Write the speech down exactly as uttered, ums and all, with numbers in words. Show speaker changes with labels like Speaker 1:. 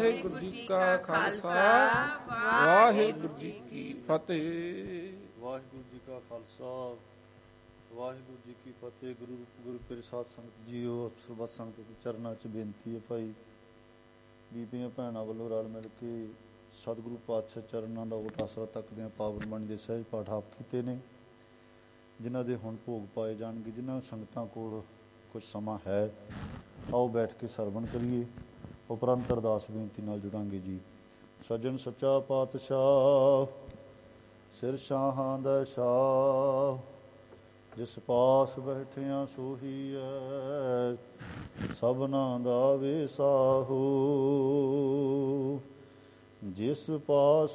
Speaker 1: ਵਾਹਿਗੁਰੂ ਜੀ ਕਾ ਖਾਲਸਾ ਵਾਹਿਗੁਰੂ ਜੀ ਕੀ ਫਤਿਹ।
Speaker 2: ਵਾਹਿਗੁਰੂ ਜੀ ਕਾ ਖਾਲਸਾ ਵਾਹਿਗੁਰੂ ਜੀ ਕੀ ਫਤਿਹ। ਗੁਰੂ ਗੁਰੂ ਪਿਆਰੀ ਸਾਧ ਸੰਗਤ ਜੀਓ, ਸਰਬੱਤ ਸੰਗਤ ਦੇ ਚਰਨਾਂ 'ਚ ਬੇਨਤੀ ਹੈ ਭਾਈ, ਬੀਬੀਆਂ ਭੈਣਾਂ ਵੱਲੋਂ ਰਲ ਮਿਲ ਕੇ ਸਤਿਗੁਰੂ ਪਾਤਸ਼ਾਹ ਚਰਨਾਂ ਦਾ ਓਟ ਆਸਰਾ ਤੱਕਦਿਆਂ ਪਾਵਨ ਬਾਣੀ ਦੇ ਸਹਿਜ ਪਾਠ ਆਪ ਕੀਤੇ ਨੇ, ਜਿਨ੍ਹਾਂ ਦੇ ਹੁਣ ਭੋਗ ਪਾਏ ਜਾਣਗੇ। ਜਿਨ੍ਹਾਂ ਸੰਗਤਾਂ ਕੋਲ ਕੁਝ ਸਮਾਂ ਹੈ, ਆਓ ਬੈਠ ਕੇ ਸਰਵਣ ਕਰੀਏ। ਉਪਰੰਤ ਅਰਦਾਸ ਬੇਨਤੀ ਨਾਲ ਜੁੜਾਂਗੇ ਜੀ। ਸੱਜਣ ਸੱਚਾ ਪਾਤਸ਼ਾਹ ਸਿਰ ਸ਼ਾਹਾਂ ਦਾ ਸ਼ਾਹ, ਜਿਸ ਪਾਸ ਬੈਠਿਆਂ ਸੋਹੀ ਹੈ ਸਭਨਾਂ ਦਾ ਵੇ ਸਾਹੂ। ਜਿਸ ਪਾਸ